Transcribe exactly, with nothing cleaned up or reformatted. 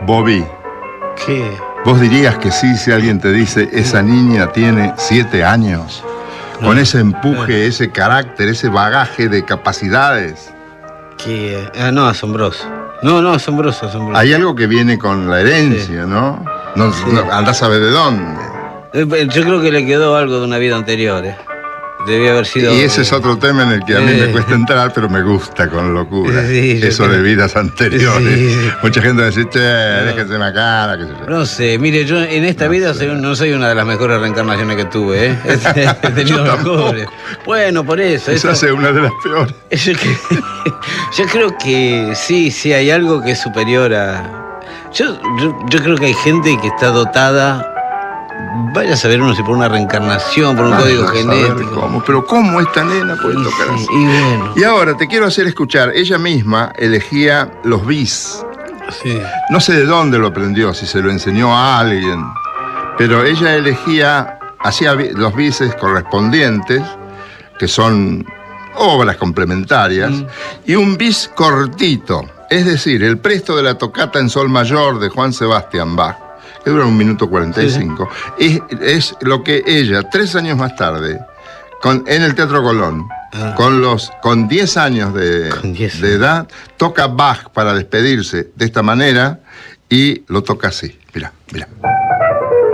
Bobby. ¿Qué? ¿Vos dirías que sí si alguien te dice esa niña tiene siete años? No. Con ese empuje, no. ese carácter, ese bagaje de capacidades. ¿Qué? Ah, no, asombroso. No, no, asombroso, asombroso. Hay algo que viene con la herencia, sí. ¿no? No, sí. no andás a ver de dónde. Yo creo que le quedó algo de una vida anterior, ¿eh? Debía haber sido... Y ese es otro tema en el que a mí me cuesta entrar, pero me gusta con locura. Sí, eso de vidas anteriores. Sí, sí. Mucha gente dice, che, no. déjese una cara, qué sé yo. No sé, mire, yo en esta no vida sé. soy, no soy una de las mejores reencarnaciones que tuve, ¿eh? He tenido mejores. Bueno, por eso. Esa es una de las peores. Yo, que, yo creo que sí, sí, hay algo que es superior a... Yo, yo, yo creo que hay gente que está dotada... Vaya a saber uno si por una reencarnación, por un ah, código genético. Cómo, pero ¿cómo esta nena puede y tocar sí, así? Y, bueno. y ahora te quiero hacer escuchar. Ella misma elegía los bis. Sí. No sé de dónde lo aprendió, si se lo enseñó a alguien. Pero ella elegía, hacía los bises correspondientes, que son obras complementarias, mm. y un bis cortito. Es decir, el presto de la tocata en sol mayor de Juan Sebastián Bach, que dura un minuto cuarenta y cinco, sí. es, es lo que ella, tres años más tarde, con, en el Teatro Colón, ah. con los con diez años de, diez de edad, toca Bach para despedirse de esta manera y lo toca así. Mirá, mirá.